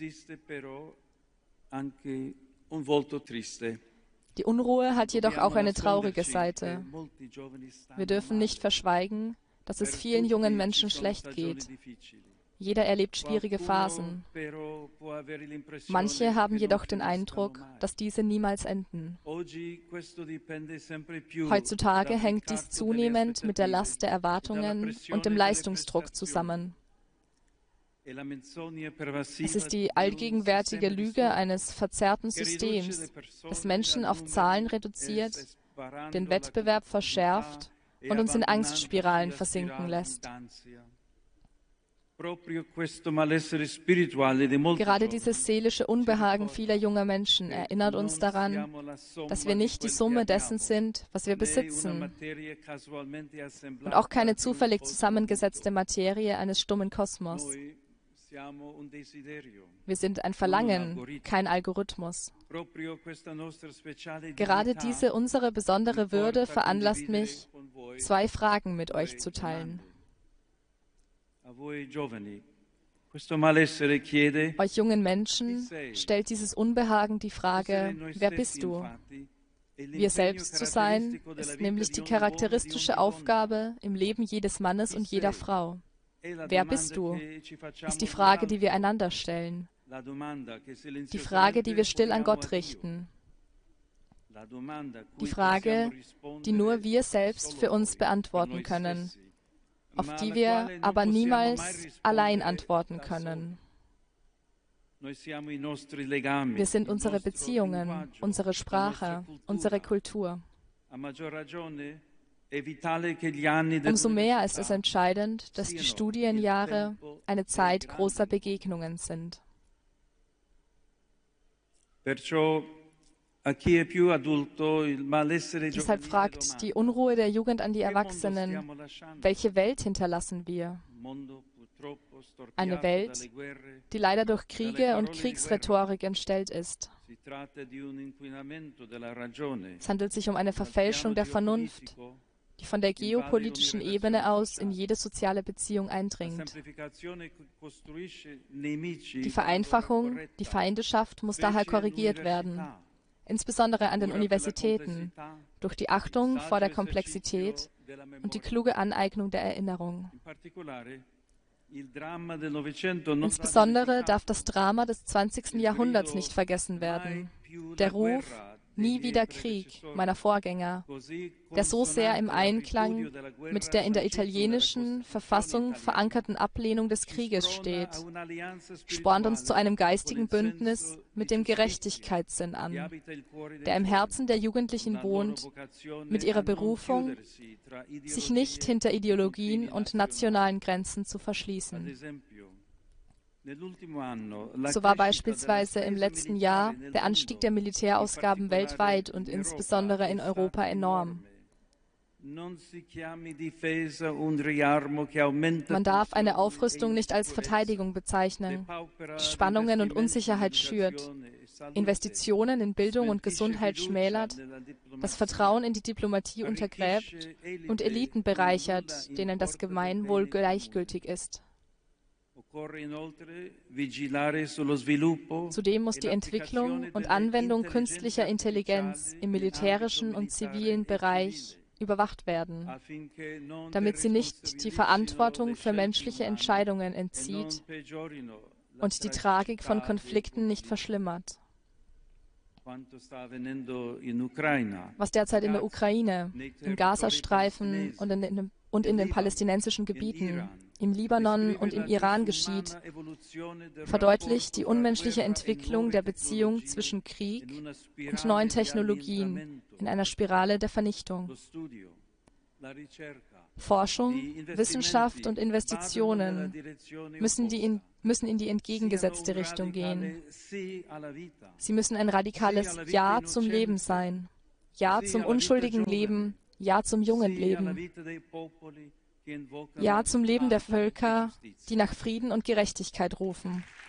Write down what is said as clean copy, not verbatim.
Die Unruhe hat jedoch auch eine traurige Seite. Wir dürfen nicht verschweigen, dass es vielen jungen Menschen schlecht geht. Jeder erlebt schwierige Phasen. Manche haben jedoch den Eindruck, dass diese niemals enden. Heutzutage hängt dies zunehmend mit der Last der Erwartungen und dem Leistungsdruck zusammen. Es ist die allgegenwärtige Lüge eines verzerrten Systems, das Menschen auf Zahlen reduziert, den Wettbewerb verschärft und uns in Angstspiralen versinken lässt. Gerade dieses seelische Unbehagen vieler junger Menschen erinnert uns daran, dass wir nicht die Summe dessen sind, was wir besitzen, und auch keine zufällig zusammengesetzte Materie eines stummen Kosmos. Wir sind ein Verlangen, kein Algorithmus. Gerade diese unsere besondere Würde veranlasst mich, 2 Fragen mit euch zu teilen. Euch jungen Menschen stellt dieses Unbehagen die Frage, wer bist du? Wir selbst zu sein, ist nämlich die charakteristische Aufgabe im Leben jedes Mannes und jeder Frau. Wer bist du? Ist die Frage, die wir einander stellen. Die Frage, die wir still an Gott richten. Die Frage, die nur wir selbst für uns beantworten können, auf die wir aber niemals allein antworten können. Wir sind unsere Beziehungen, unsere Sprache, unsere Kultur. Umso mehr ist es entscheidend, dass die Studienjahre eine Zeit großer Begegnungen sind. Deshalb fragt die Unruhe der Jugend an die Erwachsenen, welche Welt hinterlassen wir? Eine Welt, die leider durch Kriege und Kriegsrhetorik entstellt ist. Es handelt sich um eine Verfälschung der Vernunft, die von der geopolitischen Ebene aus in jede soziale Beziehung eindringt. Die Vereinfachung, die Feindeschaft muss daher korrigiert werden, insbesondere an den Universitäten, durch die Achtung vor der Komplexität und die kluge Aneignung der Erinnerung. Insbesondere darf das Drama des 20. Jahrhunderts nicht vergessen werden. Der Ruf „Nie wieder Krieg" meiner Vorgänger, der so sehr im Einklang mit der in der italienischen Verfassung verankerten Ablehnung des Krieges steht, spornt uns zu einem geistigen Bündnis mit dem Gerechtigkeitssinn an, der im Herzen der Jugendlichen wohnt, mit ihrer Berufung, sich nicht hinter Ideologien und nationalen Grenzen zu verschließen. So war beispielsweise im letzten Jahr der Anstieg der Militärausgaben weltweit und insbesondere in Europa enorm. Man darf eine Aufrüstung nicht als Verteidigung bezeichnen, die Spannungen und Unsicherheit schürt, Investitionen in Bildung und Gesundheit schmälert, das Vertrauen in die Diplomatie untergräbt und Eliten bereichert, denen das Gemeinwohl gleichgültig ist. Zudem muss die Entwicklung und Anwendung künstlicher Intelligenz im militärischen und zivilen Bereich überwacht werden, damit sie nicht die Verantwortung für menschliche Entscheidungen entzieht und die Tragik von Konflikten nicht verschlimmert. Was derzeit in der Ukraine, im Gazastreifen und in den palästinensischen Gebieten, im Libanon und im Iran geschieht, verdeutlicht die unmenschliche Entwicklung der Beziehung zwischen Krieg und neuen Technologien in einer Spirale der Vernichtung. Forschung, Wissenschaft und Investitionen müssen in die entgegengesetzte Richtung gehen. Sie müssen ein radikales Ja zum Leben sein, Ja zum unschuldigen Leben, Ja zum jungen Leben, Ja zum Leben der Völker, die nach Frieden und Gerechtigkeit rufen.